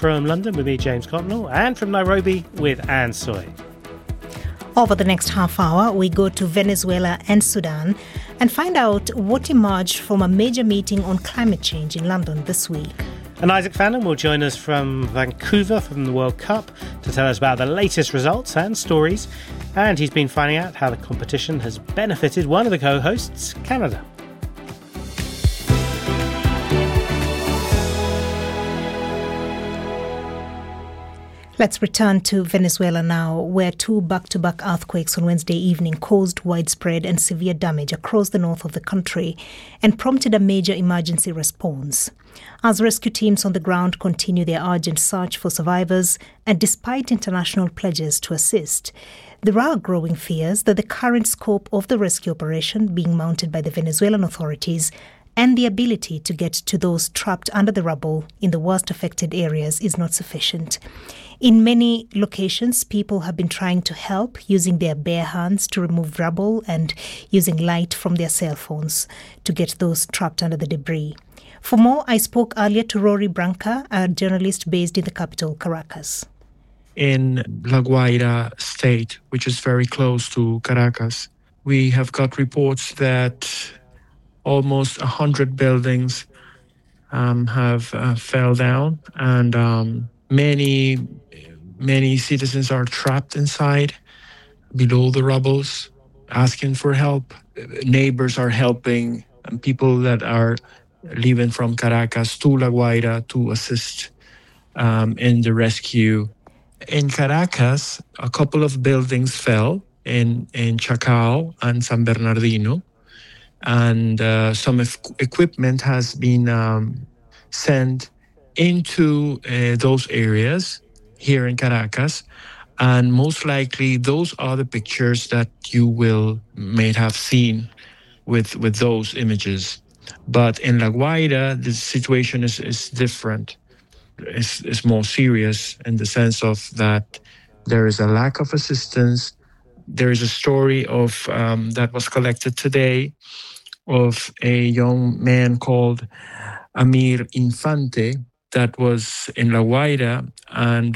from London with me, James Cotnell, and from Nairobi with Anne Soy. Over the next half hour, we go to Venezuela and Sudan and find out what emerged from a major meeting on climate change in London this week. And Isaac Fannin will join us from Vancouver from the World Cup to tell us about the latest results and stories. And he's been finding out how the competition has benefited one of the co-hosts, Canada. Let's return to Venezuela now, where two back-to-back earthquakes on Wednesday evening caused widespread and severe damage across the north of the country and prompted a major emergency response. As rescue teams on the ground continue their urgent search for survivors, and despite international pledges to assist, there are growing fears that the current scope of the rescue operation being mounted by the Venezuelan authorities and the ability to get to those trapped under the rubble in the worst affected areas is not sufficient. In many locations, people have been trying to help using their bare hands to remove rubble and using light from their cell phones to get those trapped under the debris. For more, I spoke earlier to Rory Branca, a journalist based in the capital, Caracas. In La Guaira state, which is very close to Caracas, we have got reports that almost 100 buildings have fell down, and many citizens are trapped inside, below the rubbles, asking for help. Neighbors are helping, and people that are leaving from Caracas to La Guaira to assist in the rescue. In Caracas, a couple of buildings fell in Chacao and San Bernardino, and some equipment has been sent into those areas here in Caracas, and most likely those are the pictures that you may have seen with those images. But in La Guaira, the situation is different. It's more serious in the sense of that there is a lack of assistance. There is a story of that was collected today of a young man called Amir Infante that was in La Guaira, and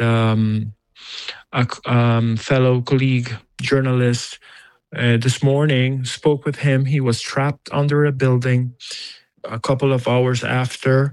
a fellow colleague journalist this morning spoke with him. He was trapped under a building. A couple of hours after,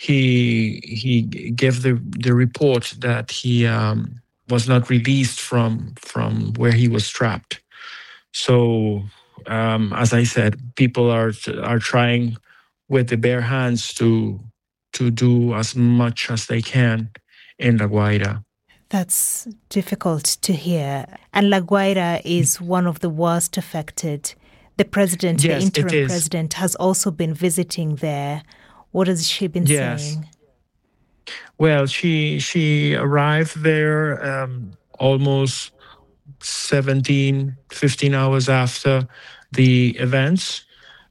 he gave the report that he was not released from where he was trapped. So, as I said, people are trying with the bare hands to do as much as they can in La Guaira. That's difficult to hear. And La Guaira is one of the worst affected. The president, yes, the interim president, has also been visiting there. What has she been saying? Well, she arrived there almost 15 hours after the events.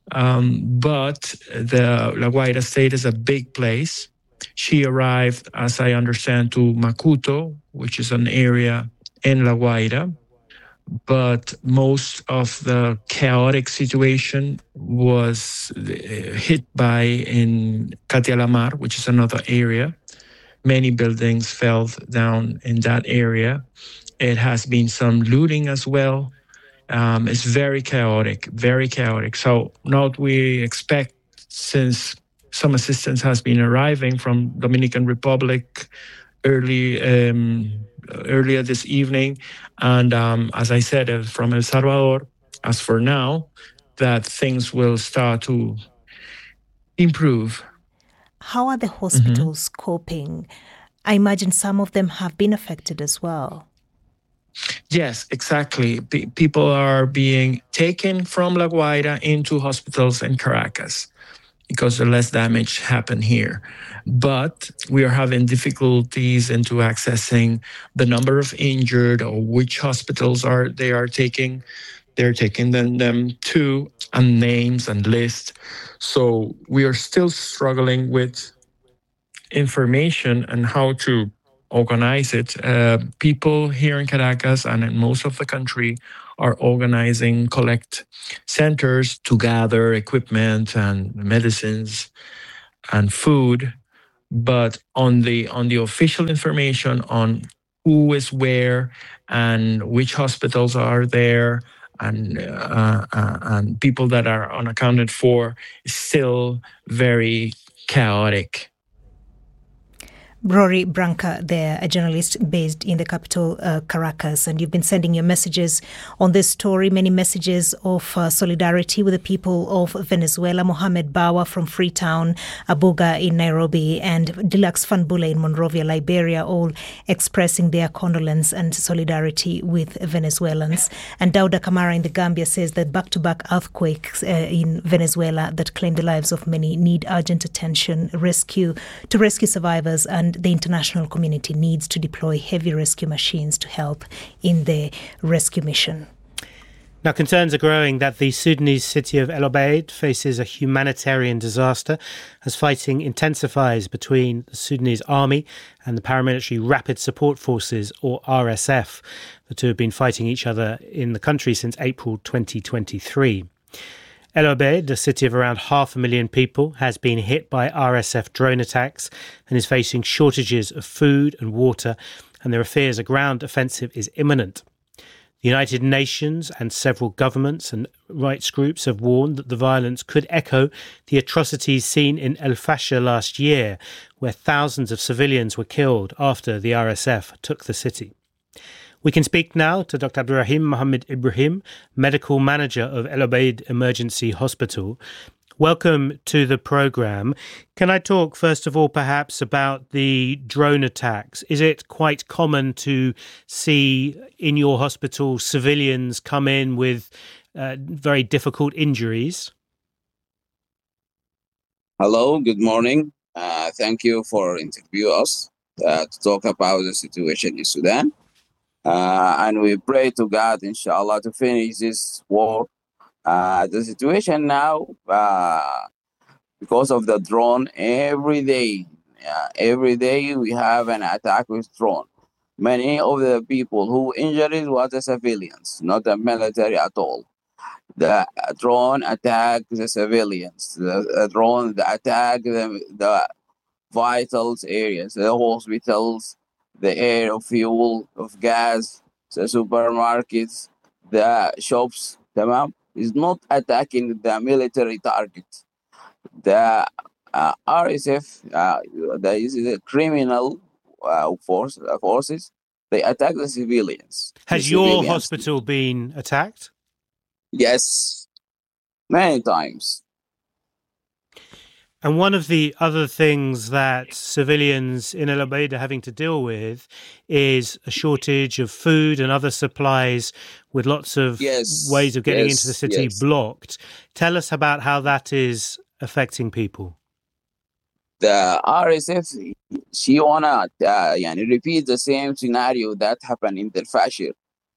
But the La Guaira state is a big place. She arrived, as I understand, to Macuto, which is an area in La Guaira. But most of the chaotic situation was hit by in Katia La Mar, which is another area. Many buildings fell down in that area. It has been some looting as well. It's very chaotic, very chaotic. So now we expect, since some assistance has been arriving from Dominican Republic earlier this evening, and as I said, from El Salvador, as for now, that things will start to improve. How are the hospitals coping? I imagine some of them have been affected as well. Yes, exactly. People are being taken from La Guaira into hospitals in Caracas because the less damage happened here. But we are having difficulties into accessing the number of injured or which hospitals they are taking. They're taking them to, and names and lists. So we are still struggling with information and how to organize it. People here in Caracas and in most of the country are organizing collect centers to gather equipment and medicines and food. but on the official information on who is where and which hospitals are there and people that are unaccounted for is still very chaotic. Rory Branca there, a journalist based in the capital, Caracas, and you've been sending your messages on this story, many messages of solidarity with the people of Venezuela. Mohamed Bawa from Freetown, Abuga in Nairobi, and Dilax Fanbule in Monrovia, Liberia, all expressing their condolence and solidarity with Venezuelans. And Dauda Kamara in the Gambia says that back-to-back earthquakes in Venezuela that claim the lives of many need urgent attention, to rescue survivors, and the international community needs to deploy heavy rescue machines to help in the rescue mission. Now, concerns are growing that the Sudanese city of El Obeid faces a humanitarian disaster as fighting intensifies between the Sudanese army and the paramilitary Rapid Support Forces, or RSF. The two have been fighting each other in the country since April 2023. El Obeid, a city of around 500,000 people, has been hit by RSF drone attacks and is facing shortages of food and water, and there are fears a ground offensive is imminent. The United Nations and several governments and rights groups have warned that the violence could echo the atrocities seen in El Fasher last year, where thousands of civilians were killed after the RSF took the city. We can speak now to Dr. Abdurrahim Mohammed Ibrahim, Medical Manager of El Obeid Emergency Hospital. Welcome to the programme. Can I talk, first of all, perhaps about the drone attacks? Is it quite common to see in your hospital civilians come in with very difficult injuries? Hello, good morning. Thank you for interviewing us to talk about the situation in Sudan. And we pray to God, inshallah, to finish this war. The situation now, because of the drone, every day we have an attack with drone. Many of the people who injured were the civilians, not the military at all. The drone attack the civilians. The drone attack the vital areas, the hospitals, the air, of fuel, of gas, the supermarkets, the shops. Tamam, is not attacking the military target. The RSF, there is the criminal forces. They attack the civilians. Has your hospital been attacked? Yes, many times. And one of the other things that civilians in El Obeid are having to deal with is a shortage of food and other supplies, with lots of ways of getting into the city blocked. Tell us about how that is affecting people. The RSF, she wanna repeat the same scenario that happened in El Fasher.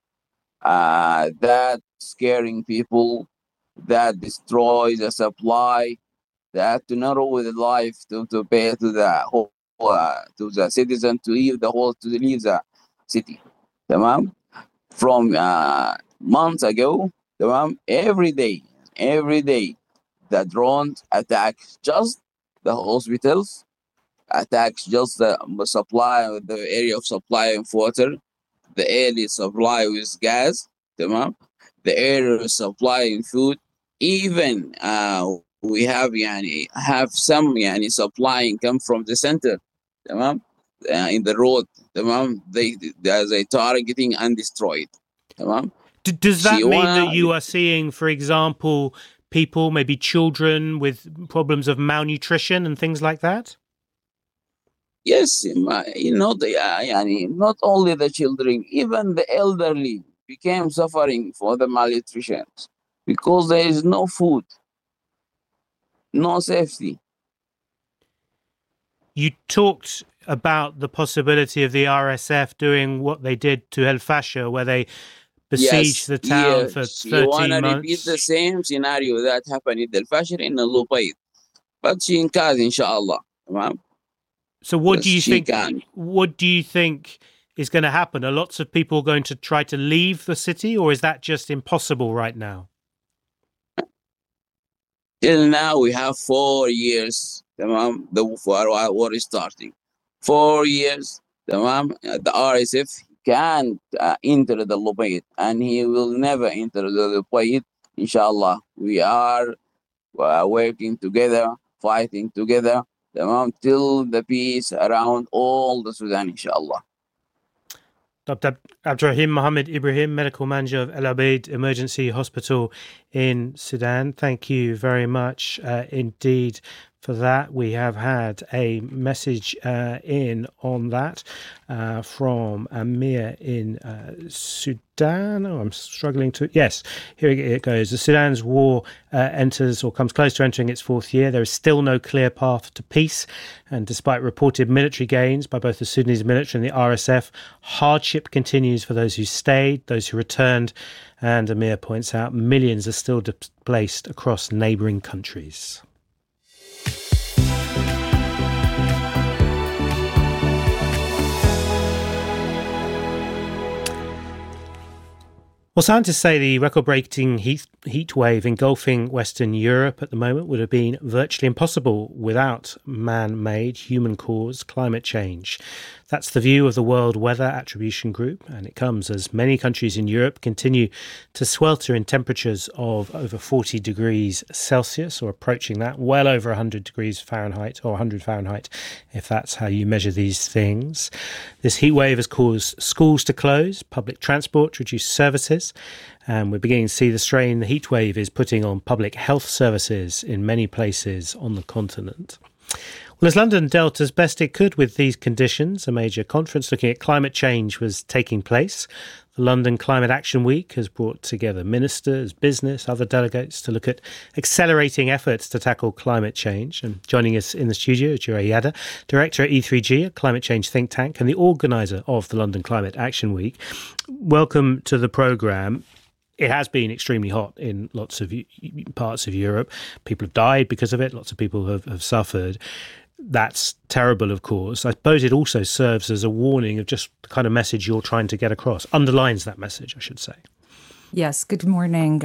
That scaring people, that destroys the supply, that to narrow with life to pay to the citizen to leave the city. Tamam? From months ago, tamam, every day the drones attack just the hospitals, attacks just the supply, the area of supply of water, the area supply with gas, tamam, the area of supply in food, even we have some supplying come from the center, tamam, in the road, tamam, they targeting and destroyed, tamam. Does that mean that you are seeing, for example, people, maybe children, with problems of malnutrition and things like that? Yes, not only the children, even the elderly became suffering for the malnutrition because there is no food. No safety. You talked about the possibility of the RSF doing what they did to El Fasher, where they besieged the town for 13 months. You want to repeat the same scenario that happened in El Fasher in El Obeid, but she can, inshallah. So what do you think? What do you think is going to happen? Are lots of people going to try to leave the city, or is that just impossible right now? Till now, we have 4 years the war is starting. 4 years, the RSF can't enter the Lubayt, and he will never enter the Lubayt. Inshallah, we are working together, fighting together, till the peace around all the Sudan, inshallah. Dr. Abdurrahim Mohammed Ibrahim, Medical Manager of El Obeid Emergency Hospital in Sudan. Thank you very much indeed for that. We have had a message in on that from Amir in Sudan. Oh, I'm struggling to... Yes, here it goes. The Sudan's war enters or comes close to entering its fourth year. There is still no clear path to peace. And despite reported military gains by both the Sudanese military and the RSF, hardship continues for those who stayed, those who returned. And Amir points out millions are still displaced across neighbouring countries. Well, scientists say the record-breaking heat wave engulfing Western Europe at the moment would have been virtually impossible without man-made, human-caused climate change. That's the view of the World Weather Attribution Group, and it comes as many countries in Europe continue to swelter in temperatures of over 40 degrees Celsius, or approaching that, well over 100 degrees Fahrenheit, or 100 Fahrenheit, if that's how you measure these things. This heat wave has caused schools to close, public transport to reduce services, and we're beginning to see the strain the heat wave is putting on public health services in many places on the continent. Well, as London dealt as best it could with these conditions, a major conference looking at climate change was taking place. The London Climate Action Week has brought together ministers, business, other delegates to look at accelerating efforts to tackle climate change. And joining us in the studio is Jure Yada, Director at E3G, a climate change think tank, and the organiser of the London Climate Action Week. Welcome to the programme. It has been extremely hot in lots of parts of Europe. People have died because of it. Lots of people have suffered. That's terrible, of course. I suppose it also serves as a warning of just the kind of message you're trying to get across. Underlines that message, I should say. Yes, good morning.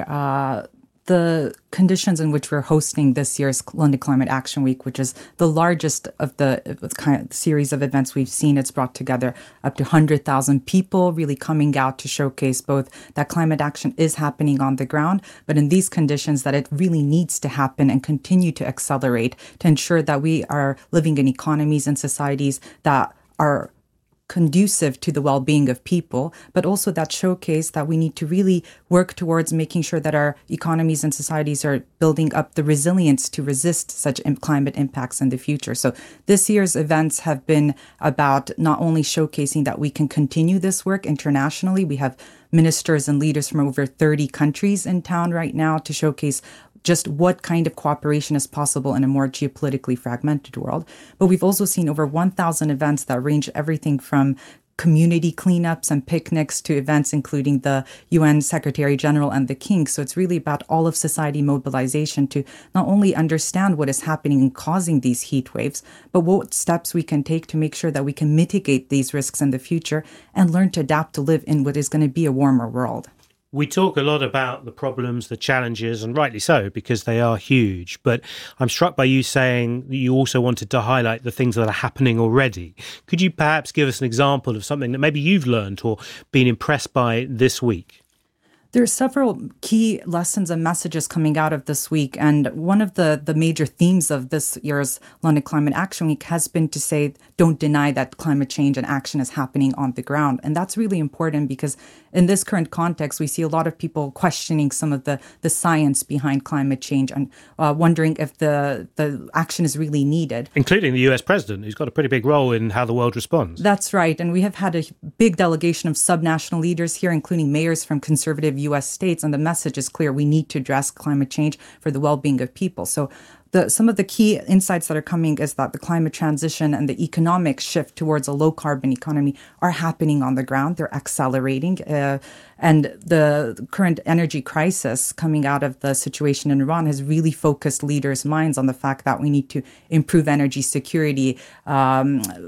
The conditions in which we're hosting this year's London Climate Action Week, which is the largest of the kind of series of events we've seen, it's brought together up to 100,000 people really coming out to showcase both that climate action is happening on the ground, but in these conditions that it really needs to happen and continue to accelerate to ensure that we are living in economies and societies that are conducive to the well-being of people, but also that showcase that we need to really work towards making sure that our economies and societies are building up the resilience to resist such climate impacts in the future. So this year's events have been about not only showcasing that we can continue this work internationally. We have ministers and leaders from over 30 countries in town right now to showcase just what kind of cooperation is possible in a more geopolitically fragmented world. But we've also seen over 1,000 events that range everything from community cleanups and picnics to events including the UN Secretary General and the King. So it's really about all of society mobilization to not only understand what is happening and causing these heat waves, but what steps we can take to make sure that we can mitigate these risks in the future and learn to adapt to live in what is going to be a warmer world. We talk a lot about the problems, the challenges, and rightly so, because they are huge. But I'm struck by you saying that you also wanted to highlight the things that are happening already. Could you perhaps give us an example of something that maybe you've learned or been impressed by this week? There are several key lessons and messages coming out of this week. And one of the major themes of this year's London Climate Action Week has been to say, don't deny that climate change and action is happening on the ground. And that's really important because in this current context, we see a lot of people questioning some of the science behind climate change and wondering if the action is really needed. Including the US president, who's got a pretty big role in how the world responds. That's right. And we have had a big delegation of subnational leaders here, including mayors from conservative U.S. states. And the message is clear. We need to address climate change for the well-being of people. So some of the key insights that are coming is that the climate transition and the economic shift towards a low-carbon economy are happening on the ground. They're accelerating. And the current energy crisis coming out of the situation in Iran has really focused leaders' minds on the fact that we need to improve energy security,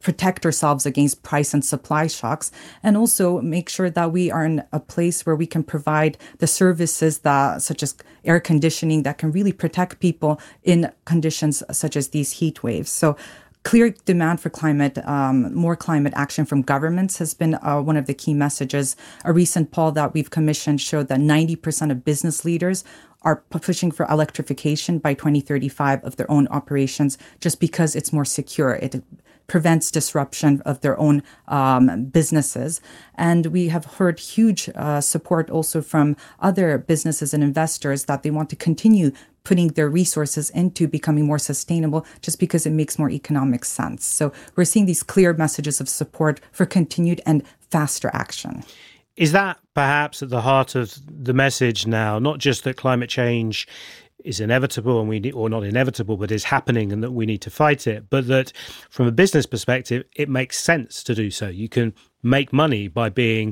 protect ourselves against price and supply shocks, and also make sure that we are in a place where we can provide the services that, such as air conditioning, that can really protect people in conditions such as these heat waves. So clear demand for more climate action from governments has been one of the key messages. A recent poll that we've commissioned showed that 90% of business leaders are pushing for electrification by 2035 of their own operations just because it's more secure. It prevents disruption of their own businesses. And we have heard huge support also from other businesses and investors that they want to continue putting their resources into becoming more sustainable just because it makes more economic sense. So we're seeing these clear messages of support for continued and faster action. Is that perhaps at the heart of the message now, not just that climate change is inevitable or not inevitable, but is happening and that we need to fight it, but that from a business perspective, it makes sense to do so. You can make money by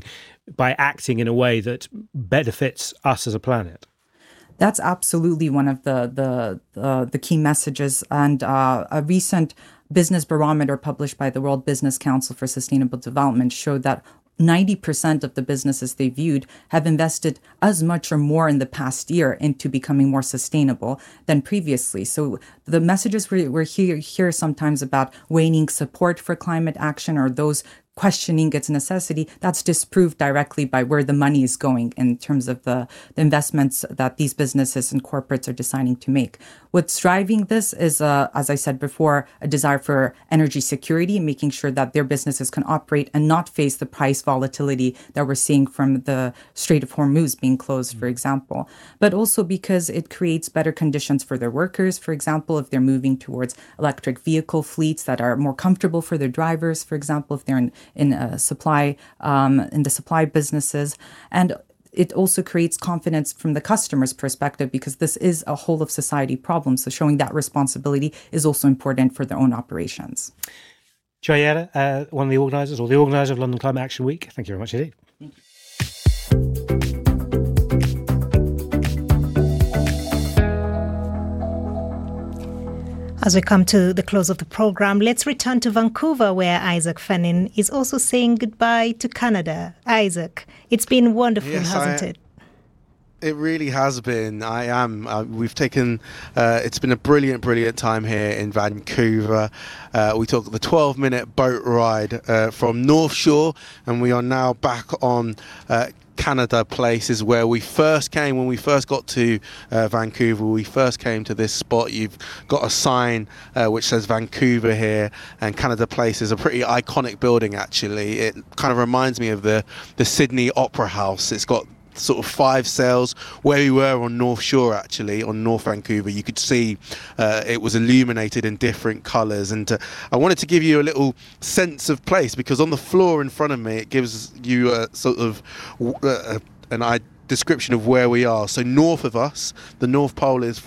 acting in a way that benefits us as a planet. That's absolutely one of the key messages. And a recent business barometer published by the World Business Council for Sustainable Development showed that 90% of the businesses they viewed have invested as much or more in the past year into becoming more sustainable than previously. So the messages we hear sometimes about waning support for climate action or those questioning its necessity, that's disproved directly by where the money is going in terms of the investments that these businesses and corporates are deciding to make. What's driving this is, as I said before, a desire for energy security, making sure that their businesses can operate and not face the price volatility that we're seeing from the Strait of Hormuz being closed, for example. But also because it creates better conditions for their workers, for example, if they're moving towards electric vehicle fleets that are more comfortable for their drivers, for example, if they're in the supply businesses. And it also creates confidence from the customer's perspective because this is a whole of society problem. So showing that responsibility is also important for their own operations. Joyetta, one of the organisers or the organiser of London Climate Action Week, thank you very much indeed. Thank you. As we come to the close of the program, let's return to Vancouver, where Isaac Fannin is also saying goodbye to Canada. Isaac, it's been wonderful, hasn't it? It really has been. We've taken, it's been a brilliant time here in Vancouver. We took the 12-minute boat ride from North Shore, and we are now back on Canada Place is where we first came. When we first got to Vancouver, we first came to this spot. You've got a sign which says Vancouver here, and Canada Place is a pretty iconic building, actually. It kind of reminds me of the Sydney Opera House. It's got sort of 5 sails. Where we were on North Shore, actually, on North Vancouver, you could see it was illuminated in different colours. And I wanted to give you a little sense of place, because on the floor in front of me, it gives you a sort of an description of where we are. So north of us, the North Pole is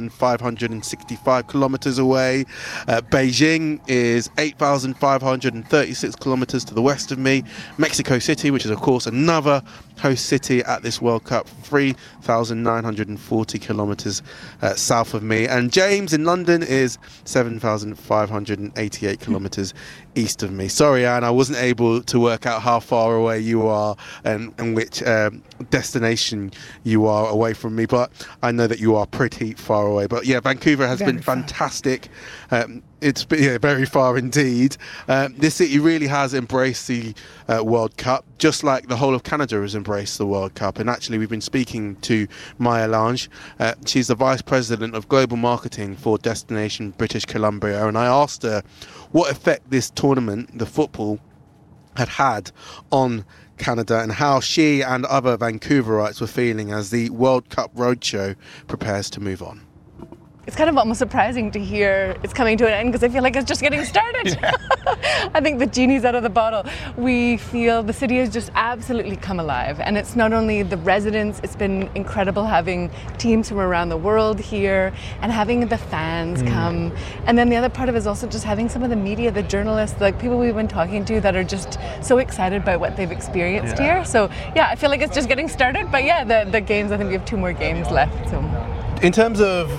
4,565 kilometres away. Beijing is 8,536 kilometres to the west of me. Mexico City, which is of course another host city at this World Cup, 3,940 kilometres south of me. And James in London is 7,588 kilometres east of me. Sorry, Anne, I wasn't able to work out how far away you are and which destination you are away from me, but I know that you are pretty far away. But yeah, Vancouver has been fantastic. It's been very far indeed. This city really has embraced the World Cup, just like the whole of Canada has embraced the World Cup. And actually, we've been speaking to Maya Lange. She's the Vice President of Global Marketing for Destination British Columbia. And I asked her what effect this tournament, the football, had on Canada and how she and other Vancouverites were feeling as the World Cup Roadshow prepares to move on. It's kind of almost surprising to hear it's coming to an end, because I feel like it's just getting started. I think the genie's out of the bottle. We feel the city has just absolutely come alive, and it's not only the residents, it's been incredible having teams from around the world here and having the fans come. And then the other part of it is also just having some of the media, the journalists, like people we've been talking to that are just so excited by what they've experienced here. So yeah, I feel like it's just getting started. But yeah, the games, I think we have 2 more games left. So in terms of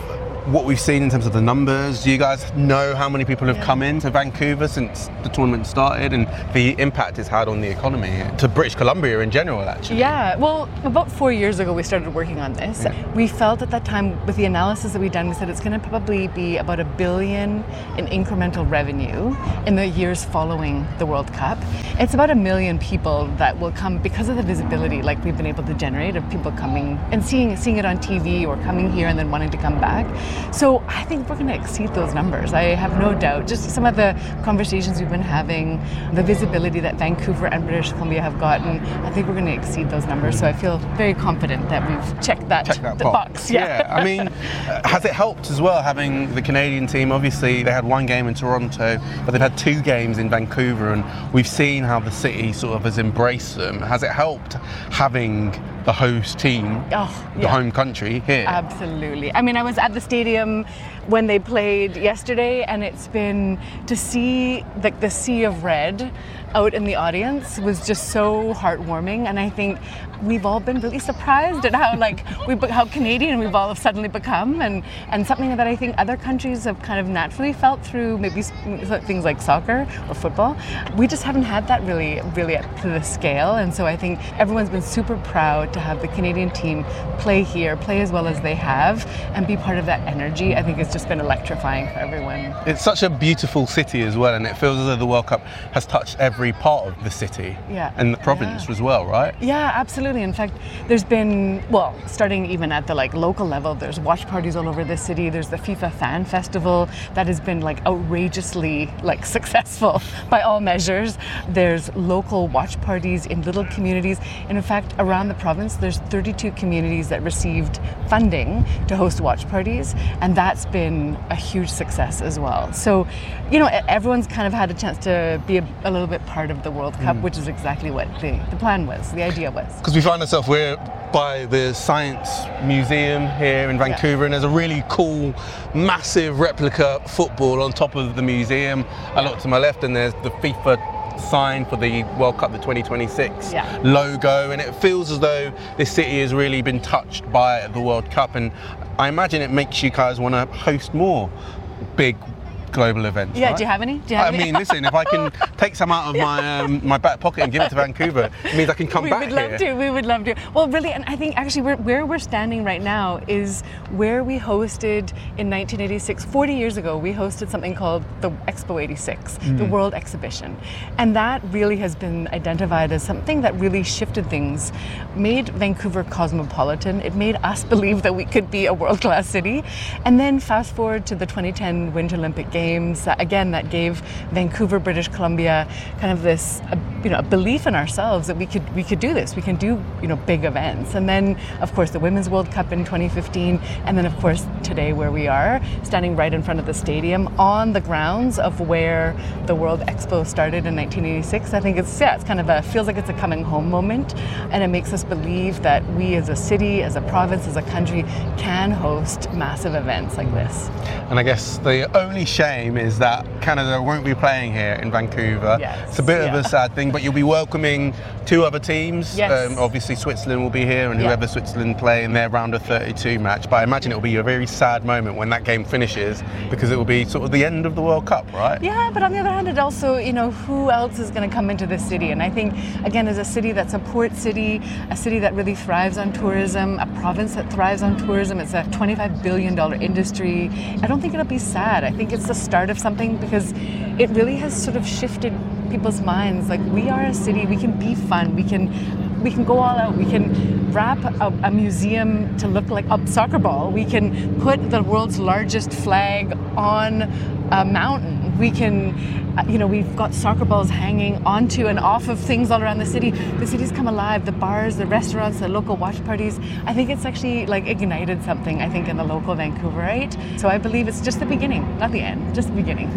what we've seen in terms of the numbers? Do you guys know how many people have come into Vancouver since the tournament started, and the impact it's had on the economy, to British Columbia in general, actually? Yeah, well, about 4 years ago we started working on this. Yeah. We felt at that time, with the analysis that we'd done, we said it's going to probably be about $1 billion in incremental revenue in the years following the World Cup. It's about 1 million people that will come because of the visibility like we've been able to generate of people coming and seeing it on TV or coming here and then wanting to come back. So I think we're going to exceed those numbers. I have no doubt. Just some of the conversations we've been having, the visibility that Vancouver and British Columbia have gotten, I think we're going to exceed those numbers. So I feel very confident that we've checked that box. Yeah. I mean, has it helped as well having the Canadian team? Obviously, they had one game in Toronto, but they've had 2 games in Vancouver, and we've seen how the city sort of has embraced them. Has it helped having the host team, the home country here? Absolutely. I mean, I was at the stadium when they played yesterday, and it's been to see like the sea of red out in the audience was just so heartwarming, and I think we've all been really surprised at how Canadian we've all suddenly become, and something that I think other countries have kind of naturally felt through maybe things like soccer or football. We just haven't had that really to the scale, and so I think everyone's been super proud to have the Canadian team play here, play as well as they have, and be part of that energy. I think it's just been electrifying for everyone. It's such a beautiful city as well, and it feels as though the World Cup has touched every part of the city and the province as well, right? Yeah, absolutely. In fact, there's been, starting even at the local level, there's watch parties all over the city. There's the FIFA Fan Festival that has been outrageously successful by all measures. There's local watch parties in little communities. And in fact, around the province, there's 32 communities that received funding to host watch parties, and that's been a huge success as well. So, everyone's kind of had a chance to be a little bit part of the World Cup, which is exactly what the plan was, the idea was. Because we find ourselves, we're by the Science Museum here in Vancouver, and there's a really cool, massive replica football on top of the museum. I look to my left and there's the FIFA sign for the World Cup, the 2026 logo, and it feels as though this city has really been touched by the World Cup, and I imagine it makes you guys want to host more big global events. Yeah, right? Do you have any? I mean, listen, if I can take some out of my back pocket and give it to Vancouver, it means I can come back here. We would love to. Well, really, and I think actually where we're standing right now is where we hosted in 1986, 40 years ago, we hosted something called the Expo 86, the World Exhibition. And that really has been identified as something that really shifted things, made Vancouver cosmopolitan. It made us believe that we could be a world-class city. And then fast forward to the 2010 Winter Olympic Games, again, that gave Vancouver, British Columbia kind of this, a belief in ourselves that we could do this. We can do, big events. And then, of course, the Women's World Cup in 2015, and then, of course, today where we are, standing right in front of the stadium on the grounds of where the World Expo started in 1986. I think it's kind of feels like it's a coming home moment, and it makes us believe that we as a city, as a province, as a country can host massive events like this. And I guess the only shame is that Canada won't be playing here in Vancouver. Yes, it's a bit of a sad thing, but you'll be welcoming 2 other teams. Yes. Obviously Switzerland will be here, and whoever Switzerland play in their round of 32 match. But I imagine it will be a very sad moment when that game finishes, because it will be sort of the end of the World Cup, right? Yeah, but on the other hand, it also, who else is going to come into this city? And I think, again, as a city that's a port city, a city that really thrives on tourism, a province that thrives on tourism, it's a $25 billion industry. I don't think it'll be sad. I think it's the start of something, because it really has sort of shifted people's minds. Like, we are a city, we can be fun, we can go all out, we can wrap a museum to look like a soccer ball, we can put the world's largest flag on a mountain, we can, we've got soccer balls hanging onto and off of things all around the city. The city's come alive, the bars, the restaurants, the local watch parties. I think it's actually ignited something, I think, in the local Vancouverite. So I believe it's just the beginning, not the end, just the beginning.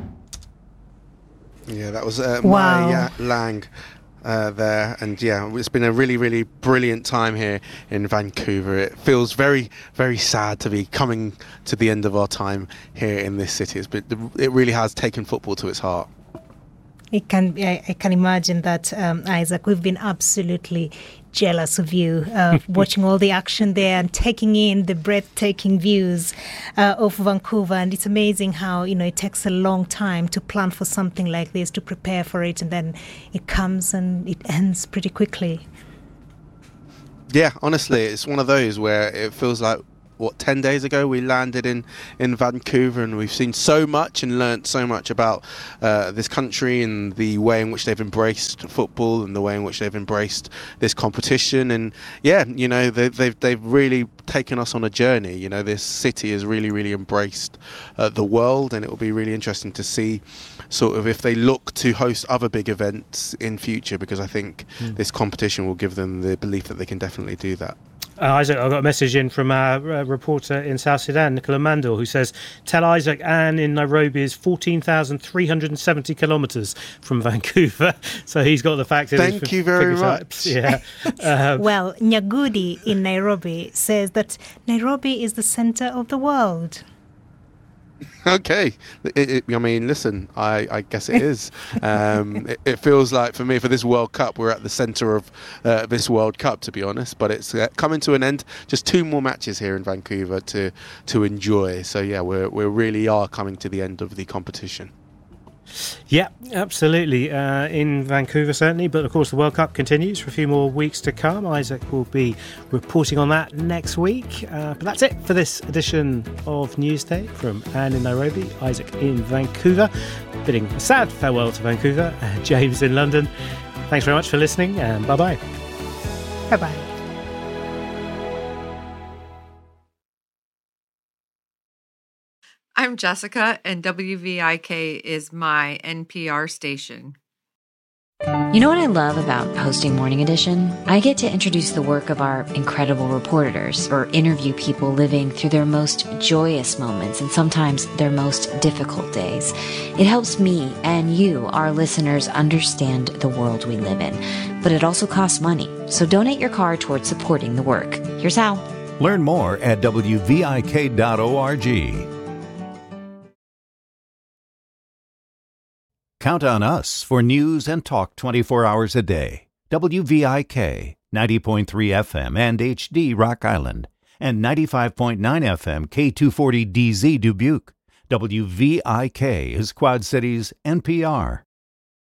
Yeah, that was Maya Lang there, and it's been a really, really brilliant time here in Vancouver. It feels very, very sad to be coming to the end of our time here in this city. It really has taken football to its heart. I can imagine that, Isaac. We've been absolutely jealous of you, watching all the action there and taking in the breathtaking views of Vancouver. And it's amazing how, it takes a long time to plan for something like this, to prepare for it, and then it comes and it ends pretty quickly. Yeah, honestly, it's one of those where it feels like, 10 days ago we landed in Vancouver, and we've seen so much and learnt so much about this country and the way in which they've embraced football and the way in which they've embraced this competition. And yeah, they've really taken us on a journey. This city has really, really embraced the world, and it will be really interesting to see sort of if they look to host other big events in future, because I think this competition will give them the belief that they can definitely do that. Isaac, I got a message in from our reporter in South Sudan, Nicola Mandel, who says, tell Isaac Anne in Nairobi is 14,370 kilometres from Vancouver. So he's got the fact. Thank you very much. Yeah. Well, Nyagudi in Nairobi says that Nairobi is the centre of the world. Okay. Listen, I guess it is. It feels like, for me, for this World Cup, we're at the centre of this World Cup, to be honest. But it's coming to an end. Just 2 more matches here in Vancouver to enjoy. So, yeah, we really are coming to the end of the competition. Yeah, absolutely. In Vancouver, certainly. But, of course, the World Cup continues for a few more weeks to come. Isaac will be reporting on that next week. But that's it for this edition of Newsday from Anne in Nairobi, Isaac in Vancouver. Bidding a sad farewell to Vancouver, James in London. Thanks very much for listening, and bye-bye. Bye-bye. I'm Jessica, and WVIK is my NPR station. You know what I love about hosting Morning Edition? I get to introduce the work of our incredible reporters, or interview people living through their most joyous moments and sometimes their most difficult days. It helps me and you, our listeners, understand the world we live in. But it also costs money, so donate your card towards supporting the work. Here's how. Learn more at WVIK.org. Count on us for news and talk 24 hours a day. WVIK, 90.3 FM and HD Rock Island, and 95.9 FM K240DZ Dubuque. WVIK is Quad Cities NPR.